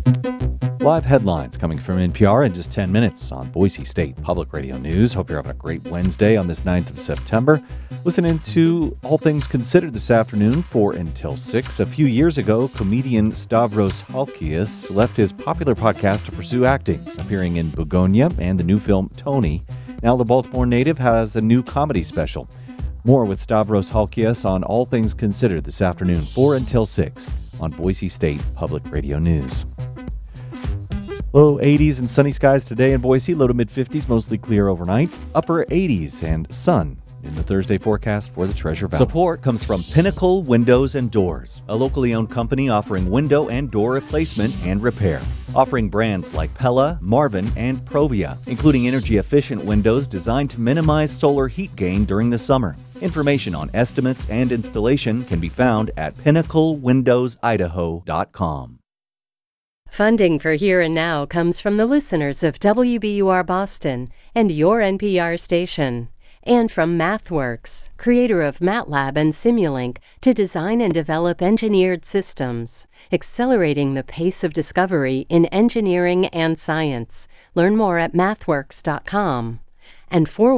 Live headlines coming from NPR in just 10 minutes on Boise State Public Radio News. Hope you're having a great Wednesday on this 9th of September. Listening to All Things Considered this afternoon, 4 until 6. A few years ago, comedian Stavros Halkias left his popular podcast to pursue acting, appearing in Begonia and the new film Tony. Now the Baltimore native has a new comedy special. More with Stavros Halkias on All Things Considered this afternoon, 4 until 6 on Boise State Public Radio News. Low 80s and sunny skies today in Boise, low to mid-50s, mostly clear overnight. Upper 80s and sun in the Thursday forecast for the Treasure Valley. Support comes from Pinnacle Windows and Doors, a locally owned company offering window and door replacement and repair. Offering brands like Pella, Marvin, and Provia, including energy-efficient windows designed to minimize solar heat gain during the summer. Information on estimates and installation can be found at pinnaclewindowsidaho.com. Funding for Here and Now comes from the listeners of WBUR Boston and your NPR station, and from MathWorks, creator of MATLAB and Simulink, to design and develop engineered systems, accelerating the pace of discovery in engineering and science. Learn more at mathworks.com. And